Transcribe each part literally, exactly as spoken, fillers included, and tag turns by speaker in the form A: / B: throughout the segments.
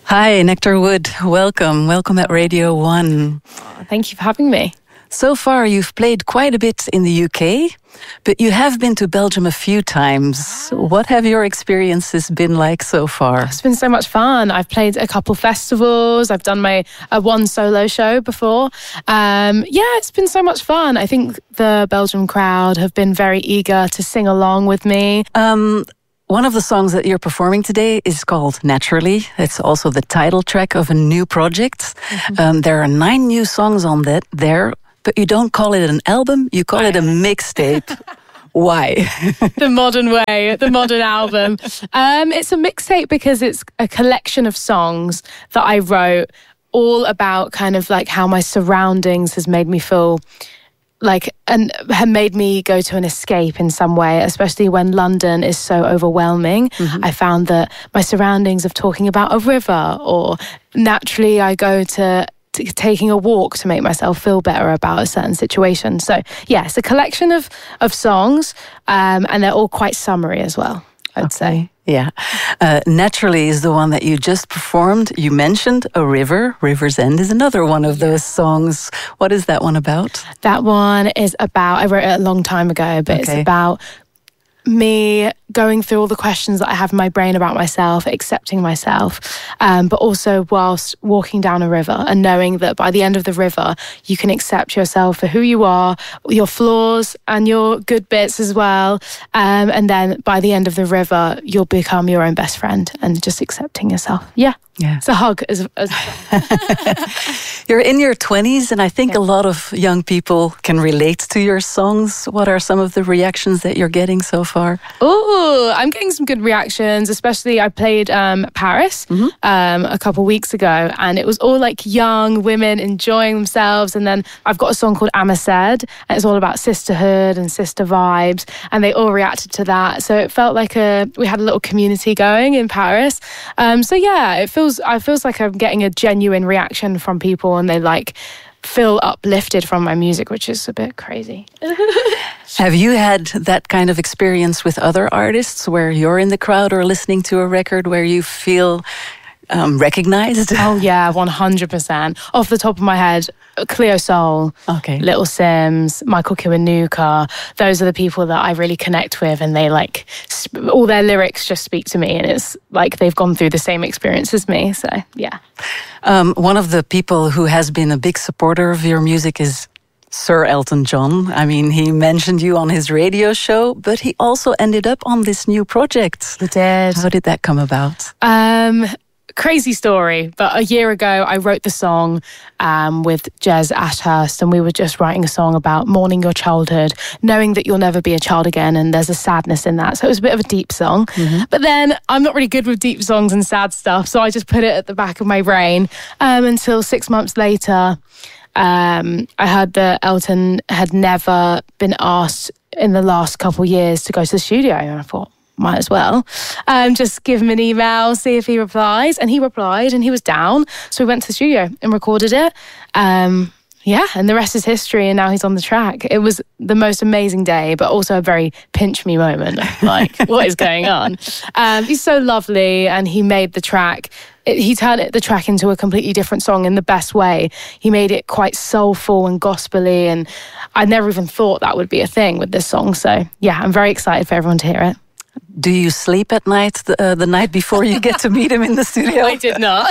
A: Hi, Nectar Wood. Welcome. Welcome at Radio One.
B: Oh, thank you for having me.
A: So far, you've played quite a bit in the U K, but you have been to Belgium a few times. What have your experiences been like so far?
B: It's been so much fun. I've played a couple festivals. I've done my uh, one solo show before. Um, yeah, it's been so much fun. I think the Belgian crowd have been very eager to sing along with me.
A: Um... One of the songs that you're performing today is called Naturally. It's also the title track of a new project. Mm-hmm. Um, there are nine new songs on that there, but you don't call it an album, you call it a mixtape. Why?
B: The modern way, the modern album. Um, it's a mixtape because it's a collection of songs that I wrote all about kind of like how my surroundings has made me feel like, and have made me go to an escape in some way, especially when London is so overwhelming. Mm-hmm. I found that my surroundings of talking about a river, or naturally I go to, to taking a walk to make myself feel better about a certain situation. So yeah, it's a collection of, of songs, um, and they're all quite summery as well, I'd okay. say.
A: Yeah. Uh, Naturally is the one that you just performed. You mentioned a river. River's End is another one of those songs. What is that one about?
B: That one is about, I wrote it a long time ago, but okay. it's about me going through all the questions that I have in my brain about myself, accepting myself, um, but also whilst walking down a river and knowing that by the end of the river, you can accept yourself for who you are, your flaws and your good bits as well. Um, and then by the end of the river, you'll become your own best friend and just accepting yourself. Yeah. Yeah. It's a hug. As, as
A: You're in your twenties, and I think yeah. a lot of young people can relate to your songs. What are some of the reactions that you're getting so far?
B: Oh, I'm getting some good reactions, especially I played um, Paris mm-hmm. um, a couple of weeks ago, and it was all like young women enjoying themselves. And then I've got a song called Amaced, and it's all about sisterhood and sister vibes, and they all reacted to that. So it felt like a we had a little community going in Paris. Um, so yeah, it feels I feels like I'm getting a genuine reaction from people, and they like feel uplifted from my music, which is a bit crazy.
A: Have you had that kind of experience with other artists where you're in the crowd or listening to a record where you feel um, recognized?
B: Oh yeah, one hundred percent. Off the top of my head, Cleo Sol, okay. Little Sims, Michael Kiwanuka, those are the people that I really connect with, and they like, sp- all their lyrics just speak to me, and it's like they've gone through the same experience as me, so yeah.
A: Um, one of the people who has been a big supporter of your music is Sir Elton John. I mean, he mentioned you on his radio show, but he also ended up on this new project.
B: He did.
A: How did that come about?
B: Um... Crazy story, but a year ago I wrote the song um, with Jez Ashurst, and we were just writing a song about mourning your childhood, knowing that you'll never be a child again, and there's a sadness in that. So it was a bit of a deep song. Mm-hmm. But then I'm not really good with deep songs and sad stuff, so I just put it at the back of my brain um, until six months later. Um, I heard that Elton had never been asked in the last couple of years to go to the studio, and I thought, might as well um, just give him an email, see if he replies. And he replied, and he was down. So we went to the studio and recorded it. Um, yeah, and the rest is history, and now he's on the track. It was the most amazing day, but also a very pinch me moment. Like, what is going on? Um, he's so lovely, and he made the track. It, he turned it, the track into a completely different song in the best way. He made it quite soulful and gospel-y, and I never even thought that would be a thing with this song. So yeah, I'm very excited for everyone to hear it.
A: Do you sleep at night, the, uh, the night before you get to meet him in the studio?
B: I did not.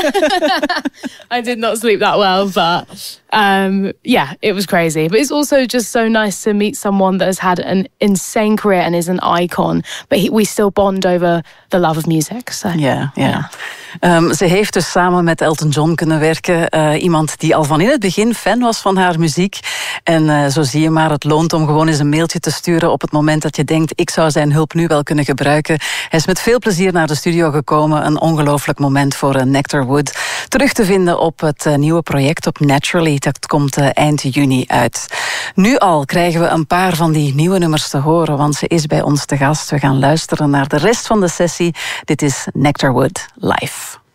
B: I did not sleep that well, but um, yeah, it was crazy. But it's also just so nice to meet someone that has had an insane career and is an icon. But he, we still bond over the love of music. So,
A: ja, ja. ja. Um, ze heeft dus samen met Elton John kunnen werken. Uh, iemand die al van in het begin fan was van haar muziek. En uh, zo zie je maar, het loont om gewoon eens een mailtje te sturen op het moment dat je denkt, ik zou zijn hulp nu wel kunnen gebruiken. Hij is met veel plezier naar de studio gekomen. Een ongelooflijk moment voor uh, Nectar Wood. Terug te vinden op het uh, nieuwe project op Naturally. Dat komt uh, eind juni uit. Nu al krijgen we een paar van die nieuwe nummers te horen, want ze is bij ons te gast. We gaan luisteren naar de rest van de sessie. Dit is Nectar Wood live.